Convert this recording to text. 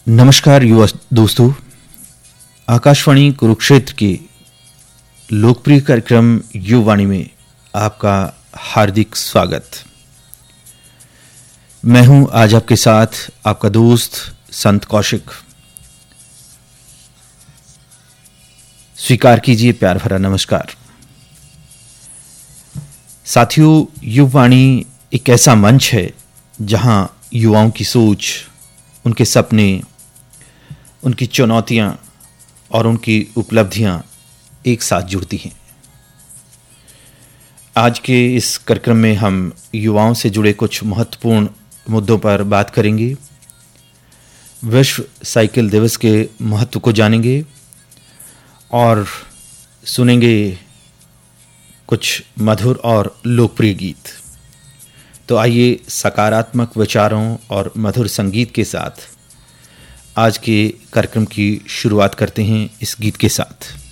नमस्कार युवा दोस्तों, आकाशवाणी कुरुक्षेत्र के लोकप्रिय कार्यक्रम युवावाणी में आपका हार्दिक स्वागत। मैं हूं आज आपके साथ आपका दोस्त संत कौशिक। स्वीकार कीजिए प्यार भरा नमस्कार। साथियों, युवावाणी एक ऐसा मंच है जहां युवाओं की सोच, उनके सपने, उनकी चुनौतियां और उनकी उपलब्धियां एक साथ जुड़ती हैं। आज के इस कार्यक्रम में हम युवाओं से जुड़े कुछ महत्वपूर्ण मुद्दों पर बात करेंगे। विश्व साइकिल दिवस के महत्व को जानेंगे और सुनेंगे कुछ मधुर और लोकप्रिय गीत। तो आइए सकारात्मक विचारों और मधुर संगीत के साथ आज के कार्यक्रम की शुरुआत करते हैं इस गीत के साथ।